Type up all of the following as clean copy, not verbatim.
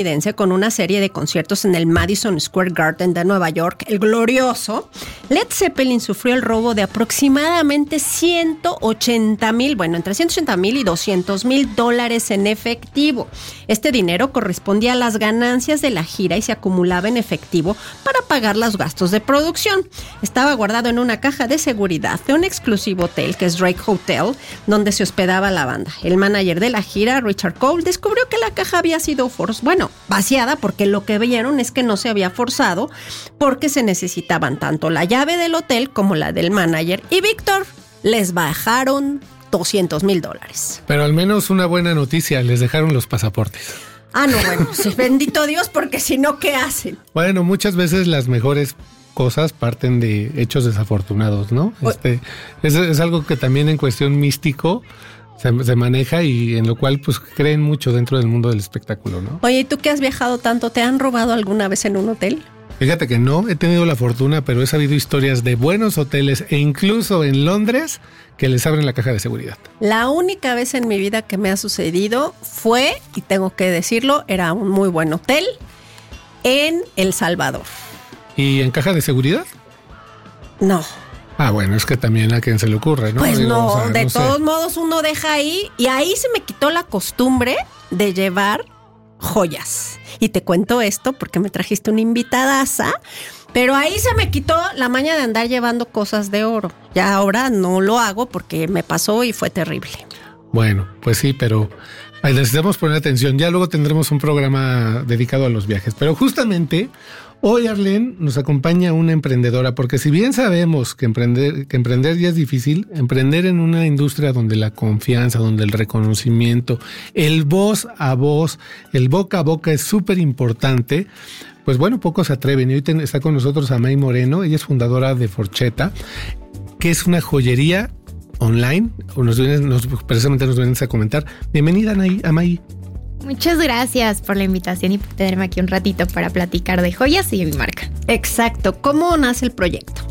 con una serie de conciertos en el Madison Square Garden de Nueva York, el glorioso, Led Zeppelin sufrió el robo de aproximadamente entre 180,000 y $200,000 en efectivo. Este dinero correspondía a las ganancias de la gira y se acumulaba en efectivo para pagar los gastos de producción. Estaba guardado en una caja de seguridad de un exclusivo hotel que es Drake Hotel, donde se hospedaba la banda. El manager de la gira, Richard Cole, descubrió que la caja había sido vaciada, porque lo que vieron es que no se había forzado, porque se necesitaban tanto la llave del hotel como la del manager. Y Víctor, les bajaron $200,000. Pero al menos una buena noticia, les dejaron los pasaportes. Ah, no, bueno, sí, bendito Dios, porque si no, ¿qué hacen? Bueno, muchas veces las mejores cosas parten de hechos desafortunados, ¿no? Es algo que también en cuestión místico se maneja y en lo cual pues creen mucho dentro del mundo del espectáculo, ¿no? Oye, ¿y tú que has viajado tanto, te han robado alguna vez en un hotel? Fíjate que no, he tenido la fortuna, pero he sabido historias de buenos hoteles e incluso en Londres que les abren la caja de seguridad. La única vez en mi vida que me ha sucedido fue, y tengo que decirlo, era un muy buen hotel en El Salvador. ¿Y en caja de seguridad? No. Ah, bueno, es que también a quien se le ocurre, ¿no? Pues de todos modos uno deja ahí, y ahí se me quitó la costumbre de llevar joyas. Y te cuento esto porque me trajiste una invitadaza, pero ahí se me quitó la maña de andar llevando cosas de oro. Ya ahora no lo hago porque me pasó y fue terrible. Bueno, pues sí, pero necesitamos poner atención. Ya luego tendremos un programa dedicado a los viajes, pero justamente hoy, Arlene, nos acompaña una emprendedora, porque si bien sabemos que emprender ya es difícil, emprender en una industria donde la confianza, donde el reconocimiento, el voz a voz, el boca a boca es súper importante, pues bueno, pocos se atreven. Y hoy está con nosotros Amay Moreno, ella es fundadora de Forcheta, que es una joyería online. Precisamente nos vienes a comentar. Bienvenida, Amay. Muchas gracias por la invitación y por tenerme aquí un ratito para platicar de joyas y de mi marca. Exacto. ¿Cómo nace el proyecto?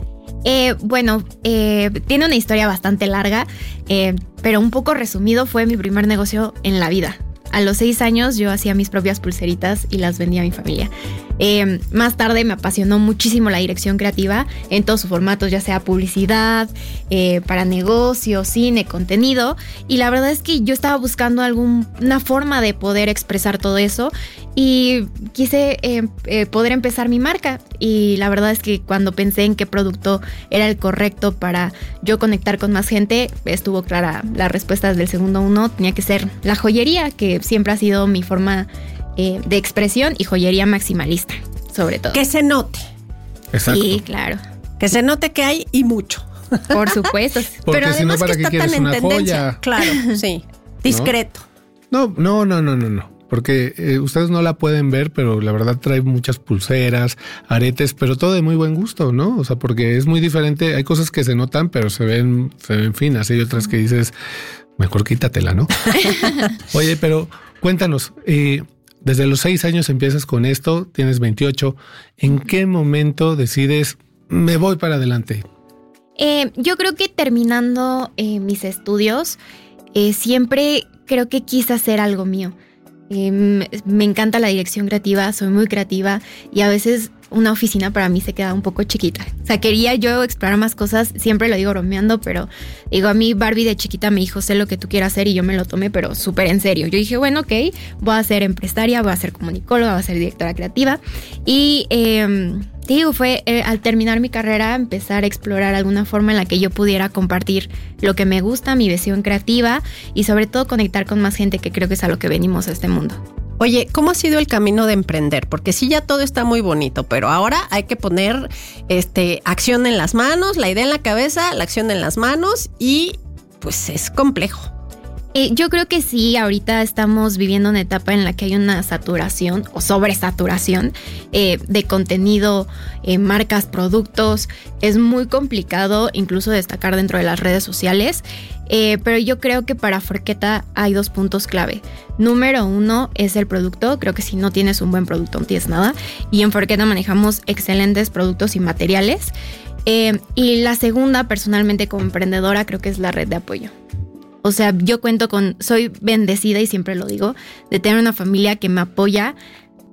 Tiene una historia bastante larga, pero un poco resumido, fue mi primer negocio en la vida. A los 6 años yo hacía mis propias pulseritas y las vendía a mi familia. Más tarde me apasionó muchísimo la dirección creativa en todos sus formatos, ya sea publicidad, para negocios, cine, contenido. Y la verdad es que yo estaba buscando una forma de poder expresar todo eso y quise poder empezar mi marca. Y la verdad es que cuando pensé en qué producto era el correcto para yo conectar con más gente, estuvo clara la respuesta desde el segundo uno. Tenía que ser la joyería, que siempre ha sido mi forma de expresión, y joyería maximalista, sobre todo. Que se note. Exacto. Sí, claro. Que se note que hay y mucho. Por supuesto. Porque pero además si no, ¿para que está qué tan quieres en una tendencia. joya? Claro, sí. Discreto. No. Porque ustedes no la pueden ver, pero la verdad trae muchas pulseras, aretes, pero todo de muy buen gusto, ¿no? O sea, porque es muy diferente. Hay cosas que se notan, pero se ven finas. Hay otras que dices, mejor quítatela, ¿no? Oye, pero cuéntanos, desde los 6 años empiezas con esto, tienes 28. ¿En qué momento decides, me voy para adelante? Yo creo que terminando mis estudios, siempre creo que quise hacer algo mío. Me encanta la dirección creativa, soy muy creativa y a veces una oficina para mí se queda un poco chiquita. O sea, quería yo explorar más cosas, siempre lo digo bromeando, pero digo, a mí Barbie de chiquita me dijo, sé lo que tú quieras hacer, y yo me lo tomé, pero súper en serio. Yo dije, bueno, ok, voy a ser empresaria, voy a ser comunicóloga, voy a ser directora creativa. Y te digo, fue al terminar mi carrera empezar a explorar alguna forma en la que yo pudiera compartir lo que me gusta, mi visión creativa, y sobre todo conectar con más gente, que creo que es a lo que venimos a este mundo. Oye, ¿cómo ha sido el camino de emprender? Porque sí, ya todo está muy bonito, pero ahora hay que poner acción en las manos, la idea en la cabeza, la acción en las manos, y pues es complejo. Yo creo que sí, ahorita estamos viviendo una etapa en la que hay una saturación o sobresaturación de contenido, marcas, productos. Es muy complicado incluso destacar dentro de las redes sociales, pero yo creo que para Forcheta hay 2 puntos clave. Número 1 es el producto. Creo que si no tienes un buen producto no tienes nada, y en Forcheta manejamos excelentes productos y materiales. Y la segunda, personalmente como emprendedora, creo que es la red de apoyo. O sea, yo soy bendecida, y siempre lo digo, de tener una familia que me apoya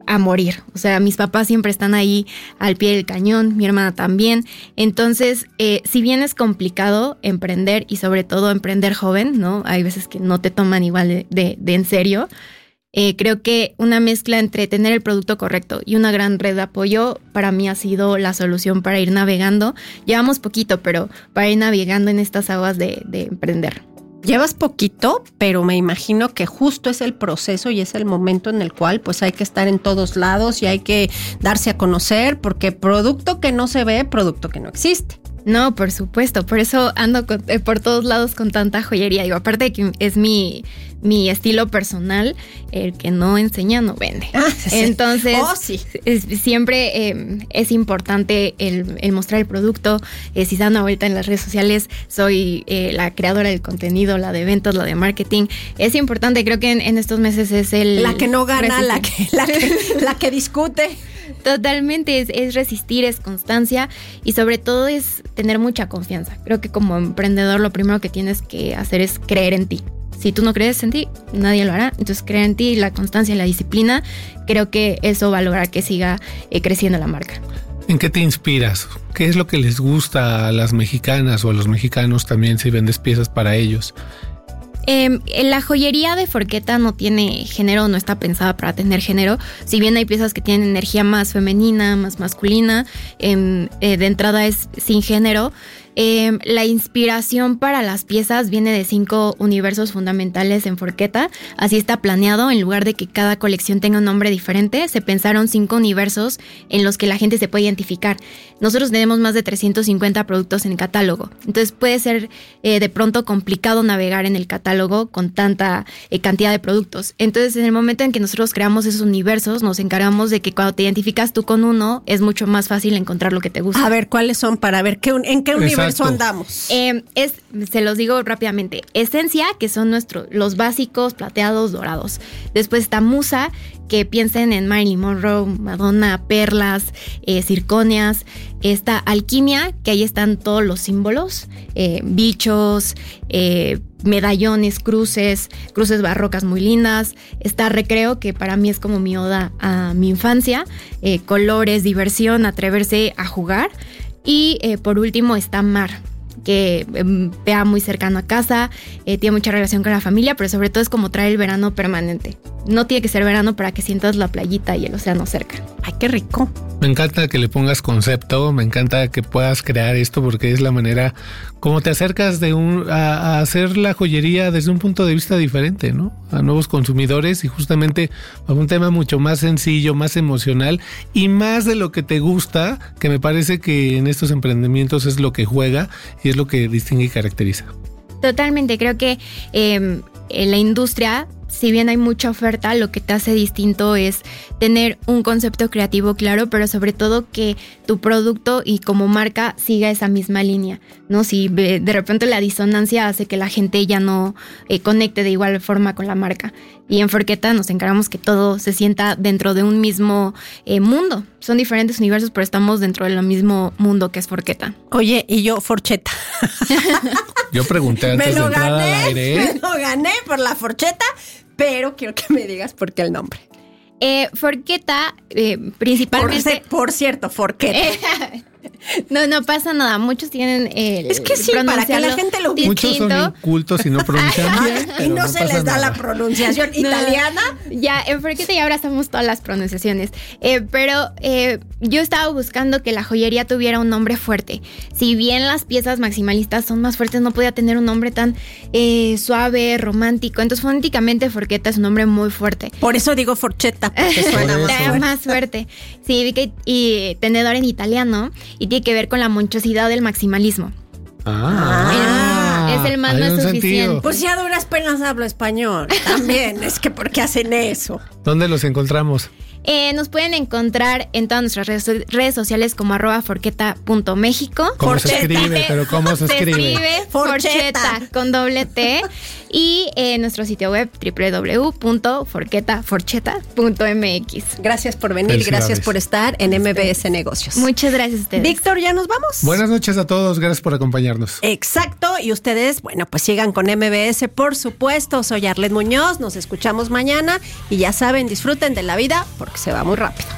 a morir. O sea, mis papás siempre están ahí al pie del cañón, mi hermana también. Entonces, si bien es complicado emprender y sobre todo emprender joven, ¿no? Hay veces que no te toman igual de en serio. Creo que una mezcla entre tener el producto correcto y una gran red de apoyo para mí ha sido la solución para ir navegando. Llevamos poquito, pero para ir navegando en estas aguas de emprender. Llevas poquito, pero me imagino que justo es el proceso y es el momento en el cual pues hay que estar en todos lados y hay que darse a conocer, porque producto que no se ve, producto que no existe. No, por supuesto, por eso ando por todos lados con tanta joyería. Digo, aparte de que es mi estilo personal, el que no enseña no vende. Sí. Entonces, sí. Siempre es importante el mostrar el producto. Si se dan una vuelta en las redes sociales, soy la creadora del contenido, la de ventas, la de marketing. Es importante, creo que en estos meses es la que no gana, la que discute. Totalmente, es resistir, es constancia y sobre todo es tener mucha confianza. Creo que como emprendedor lo primero que tienes que hacer es creer en ti. Si tú no crees en ti, nadie lo hará. Entonces creer en ti, la constancia y la disciplina, creo que eso va a lograr que siga creciendo la marca. ¿En qué te inspiras? ¿Qué es lo que les gusta a las mexicanas o a los mexicanos también si vendes piezas para ellos? La joyería de Forqueta no tiene género, no está pensada para tener género. Si bien hay piezas que tienen energía más femenina, más masculina, de entrada es sin género. La inspiración para las piezas viene de 5 universos fundamentales en Forqueta. Así está planeado. En lugar de que cada colección tenga un nombre diferente, se pensaron 5 universos en los que la gente se puede identificar. Nosotros tenemos más de 350 productos en el catálogo. Entonces puede ser de pronto complicado navegar en el catálogo con tanta cantidad de productos. Entonces en el momento en que nosotros creamos esos universos, nos encargamos de que cuando te identificas tú con uno, es mucho más fácil encontrar lo que te gusta. A ver, ¿cuáles son para ver en qué universo andamos? Se los digo rápidamente. Esencia, que son los básicos plateados dorados. Después está Musa, que piensen en Marilyn Monroe, Madonna, perlas, circonias. Está Alquimia, que ahí están todos los símbolos, bichos, medallones, cruces barrocas muy lindas. Está Recreo, que para mí es como mi oda a mi infancia, colores, diversión, atreverse a jugar. Y por último está Mar, que vea muy cercano a casa, tiene mucha relación con la familia, pero sobre todo es como traer el verano permanente. No tiene que ser verano para que sientas la playita y el océano cerca. ¡Ay, qué rico! Me encanta que le pongas concepto, me encanta que puedas crear esto porque es la manera como te acercas a hacer la joyería desde un punto de vista diferente, ¿no? A nuevos consumidores y justamente a un tema mucho más sencillo, más emocional y más de lo que te gusta, que me parece que en estos emprendimientos es lo que juega y es lo que distingue y caracteriza. Totalmente, creo que en la industria, si bien hay mucha oferta, lo que te hace distinto es tener un concepto creativo claro, pero sobre todo que tu producto y como marca siga esa misma línea, ¿no? Si de repente la disonancia hace que la gente ya no conecte de igual forma con la marca. Y en Forqueta nos encargamos que todo se sienta dentro de un mismo mundo. Son diferentes universos, pero estamos dentro del mismo mundo que es Forqueta. Oye, y yo, Forcheta. Yo pregunté antes de entrar al aire. Me lo gané por la Forcheta, pero quiero que me digas por qué el nombre. Forqueta, principalmente... Por cierto, Forqueta. No pasa nada. Muchos tienen es que sí, para que la gente lo ubique. Muchos son incultos y no pronuncian bien. Y no se les da la pronunciación italiana. Ya, en Forqueta ya ahora estamos todas las pronunciaciones. Pero yo estaba buscando que la joyería tuviera un nombre fuerte. Si bien las piezas maximalistas son más fuertes, no podía tener un nombre tan suave, romántico. Entonces, fonéticamente, Forqueta es un nombre muy fuerte. Por eso digo Forcheta, porque suena más fuerte. Sí, y tenedor en italiano. Y tiene que ver con la monchosidad del maximalismo. Es el más suficiente. Sentido. Pues ya a duras penas hablo español. También, es que ¿por qué hacen eso? ¿Dónde los encontramos? Nos pueden encontrar en todas nuestras redes sociales como @forqueta.mexico. ¿Cómo se escribe? ¿Pero cómo se escribe? Se escribe Forcheta con doble T. Y nuestro sitio web www.forquetaforcheta.mx. Gracias por venir, gracias por estar en MBS Negocios. Muchas gracias a ustedes. Víctor, ¿ya nos vamos? Buenas noches a todos, gracias por acompañarnos. Exacto, y ustedes, bueno, pues sigan con MBS, por supuesto. Soy Arlet Muñoz, nos escuchamos mañana y ya saben, disfruten de la vida, porque porque se va muy rápido.